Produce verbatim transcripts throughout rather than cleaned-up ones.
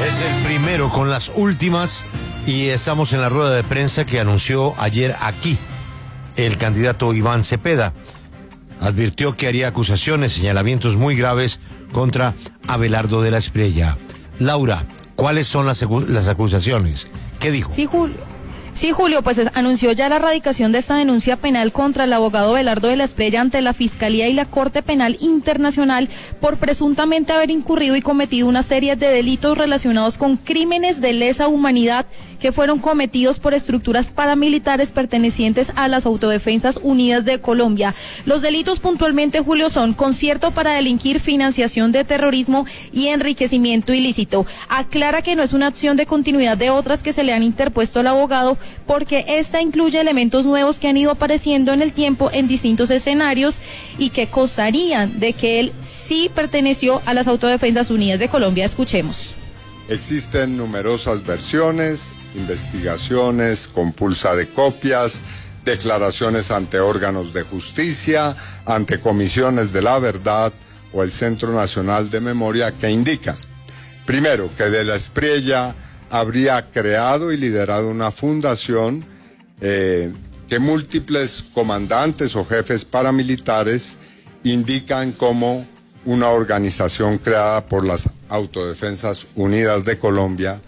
Es el primero con las últimas y estamos en la rueda de prensa que anunció ayer aquí el candidato Iván Cepeda. Advirtió que haría acusaciones, señalamientos muy graves contra Abelardo de la Espriella. Laura, ¿cuáles son las, las acusaciones? ¿Qué dijo? Sí, Julio. Sí, Julio, pues anunció ya la erradicación de esta denuncia penal contra el abogado Abelardo de la Espriella ante la Fiscalía y la Corte Penal Internacional por presuntamente haber incurrido y cometido una serie de delitos relacionados con crímenes de lesa humanidad que fueron cometidos por estructuras paramilitares pertenecientes a las Autodefensas Unidas de Colombia. Los delitos puntualmente, Julio, son concierto para delinquir, financiación de terrorismo y enriquecimiento ilícito. Aclara que no es una acción de continuidad de otras que se le han interpuesto al abogado, porque esta incluye elementos nuevos que han ido apareciendo en el tiempo en distintos escenarios y que constarían de que él sí perteneció a las Autodefensas Unidas de Colombia. Escuchemos. Existen numerosas versiones, investigaciones, compulsa de copias, declaraciones ante órganos de justicia, ante comisiones de la verdad o el Centro Nacional de Memoria que indican, primero, que de la Espriella habría creado y liderado una fundación eh, que múltiples comandantes o jefes paramilitares indican como una organización creada por las Autodefensas Unidas de Colombia.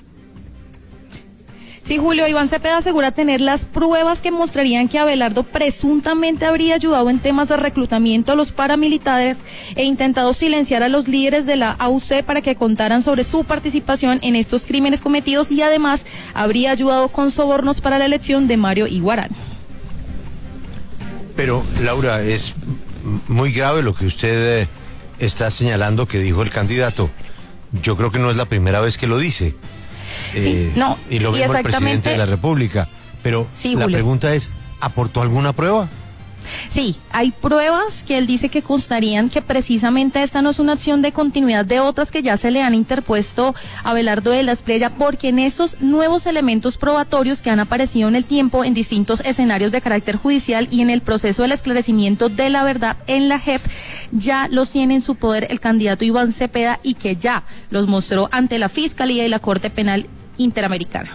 Sí, Julio, Iván Cepeda asegura tener las pruebas que mostrarían que Abelardo presuntamente habría ayudado en temas de reclutamiento a los paramilitares e intentado silenciar a los líderes de la A U C para que contaran sobre su participación en estos crímenes cometidos y además habría ayudado con sobornos para la elección de Mario Iguarán. Pero, Laura, es muy grave lo que usted eh, está señalando que dijo el candidato. Yo creo que no es la primera vez que lo dice. Sí, eh, no, y lo mismo el presidente de la República. Pero sí, la Julio. pregunta es, ¿aportó alguna prueba? Sí, hay pruebas que él dice que constarían que precisamente esta no es una acción de continuidad de otras que ya se le han interpuesto a Abelardo de la Espriella, porque en estos nuevos elementos probatorios que han aparecido en el tiempo en distintos escenarios de carácter judicial y en el proceso del esclarecimiento de la verdad en la J E P, ya los tiene en su poder el candidato Iván Cepeda y que ya los mostró ante la Fiscalía y la Corte Penal Interamericana.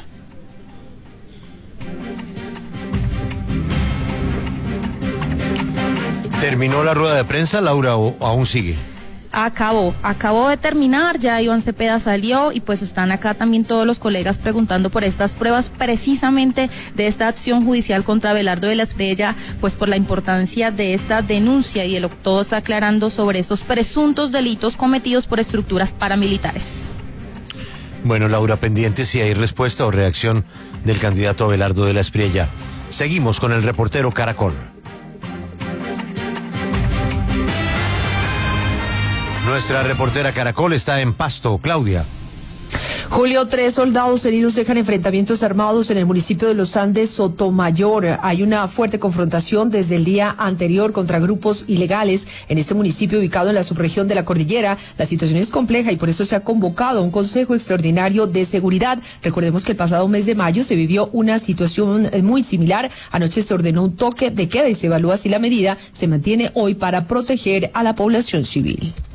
¿Terminó la rueda de prensa, Laura, o aún sigue? Acabó, acabó de terminar, ya Iván Cepeda salió y pues están acá también todos los colegas preguntando por estas pruebas precisamente de esta acción judicial contra Abelardo de la Espriella, pues por la importancia de esta denuncia y el todo está aclarando sobre estos presuntos delitos cometidos por estructuras paramilitares. Bueno, Laura, pendiente si hay respuesta o reacción del candidato Abelardo de la Espriella. Seguimos con el reportero Caracol. Nuestra reportera Caracol está en Pasto, Claudia. Julio, tres soldados heridos dejan enfrentamientos armados en el municipio de Los Andes, Sotomayor. Hay una fuerte confrontación desde el día anterior contra grupos ilegales en este municipio ubicado en la subregión de la cordillera. La situación es compleja y por eso se ha convocado a un Consejo Extraordinario de Seguridad. Recordemos que el pasado mes de mayo se vivió una situación muy similar. Anoche se ordenó un toque de queda y se evalúa si la medida se mantiene hoy para proteger a la población civil.